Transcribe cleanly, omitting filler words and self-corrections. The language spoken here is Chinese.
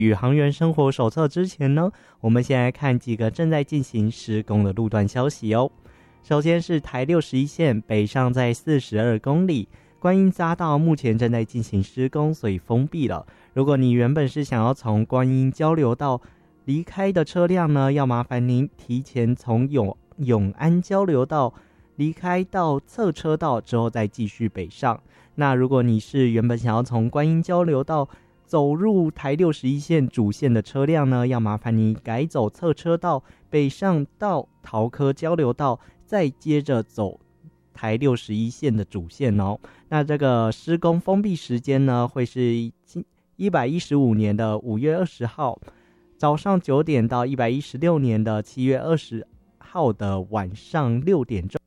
宇航员生活手册之前呢，我们先来看几个正在进行施工的路段消息哦。首先是台61线北上在42公里，观音匝道目前正在进行施工，所以封闭了。如果你原本是想要从观音交流道离开的车辆呢，要麻烦您提前从永安交流道离开到侧车道之后再继续北上。那如果你是原本想要从观音交流道走入台61线主线的车辆呢，要麻烦你改走侧车道北上到桃科交流道，再接着走台61线的主线哦。那这个施工封闭时间呢，会是115年的5月20号早上9点到116年的7月20号的晚上6点钟。